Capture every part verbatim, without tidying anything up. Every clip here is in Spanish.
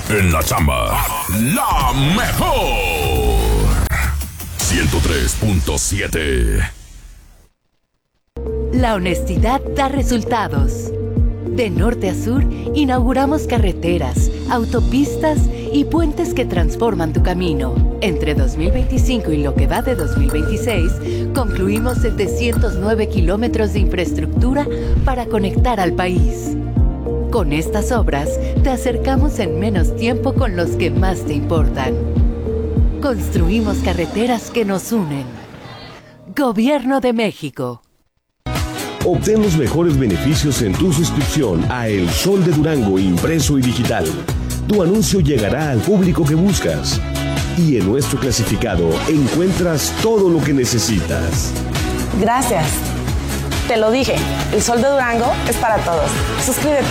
En la chamba. La mejor. ciento tres punto siete. La honestidad da resultados. De norte a sur, inauguramos carreteras, autopistas y puentes que transforman tu camino. Entre dos mil veinticinco y lo que va de dos mil veintiséis, concluimos setecientos nueve kilómetros de infraestructura para conectar al país. Con estas obras, te acercamos en menos tiempo con los que más te importan. Construimos carreteras que nos unen. Gobierno de México. Obtén los mejores beneficios en tu suscripción a El Sol de Durango impreso y digital. Tu anuncio llegará al público que buscas. Y en nuestro clasificado encuentras todo lo que necesitas. Gracias. Te lo dije, El Sol de Durango es para todos. Suscríbete.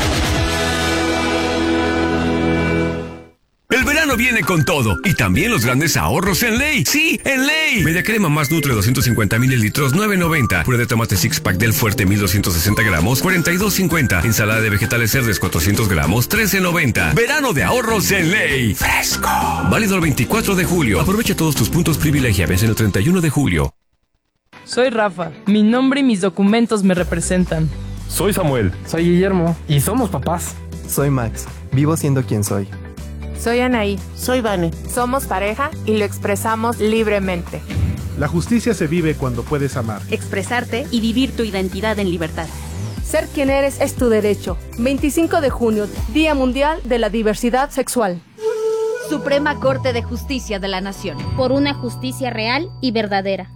El verano viene con todo y también los grandes ahorros en Ley. ¡Sí, en Ley! Media crema más Nutre doscientos cincuenta mililitros, nueve noventa. Puré de tomate six pack del Fuerte mil doscientos sesenta gramos, cuarenta y dos cincuenta. Ensalada de vegetales verdes cuatrocientos gramos, trece noventa. Verano de ahorros en Ley. Fresco. Válido el veinticuatro de julio. Aprovecha todos tus puntos privilegiables en el treinta y uno de julio. Soy Rafa. Mi nombre y mis documentos me representan. Soy Samuel. Soy Guillermo. Y somos papás. Soy Max. Vivo siendo quien soy. Soy Anaí. Soy Vane. Somos pareja y lo expresamos libremente. La justicia se vive cuando puedes amar, expresarte y vivir tu identidad en libertad. Ser quien eres es tu derecho. veinticinco de junio, Día Mundial de la Diversidad Sexual. Suprema Corte de Justicia de la Nación. Por una justicia real y verdadera.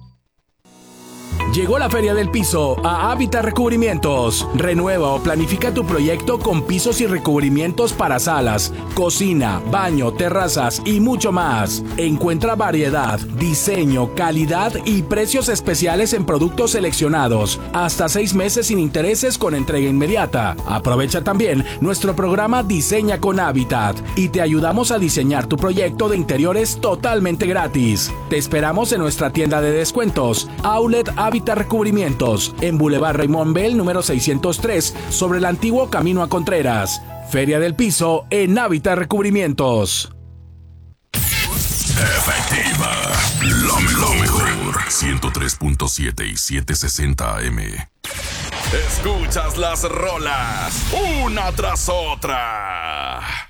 Llegó la Feria del Piso a Hábitat Recubrimientos. Renueva o planifica tu proyecto con pisos y recubrimientos para salas, cocina, baño, terrazas y mucho más. Encuentra variedad, diseño, calidad y precios especiales en productos seleccionados. Hasta seis meses sin intereses con entrega inmediata. Aprovecha también nuestro programa Diseña con Hábitat y te ayudamos a diseñar tu proyecto de interiores totalmente gratis. Te esperamos en nuestra tienda de descuentos, Outlet Hábitat Recubrimientos, en Boulevard Raymond Bell número seiscientos tres, sobre el antiguo Camino a Contreras. Feria del Piso en Hábitat Recubrimientos. Efectiva, lo mejor. ciento tres punto siete y setecientos sesenta A M. Escuchas las rolas una tras otra